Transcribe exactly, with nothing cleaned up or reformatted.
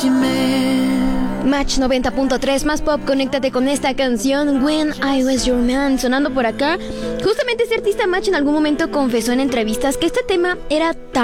Match noventa punto tres, más pop, conéctate con esta canción When I Was Your Man, sonando por acá. Justamente este artista Match en algún momento confesó en entrevistas que este tema era tan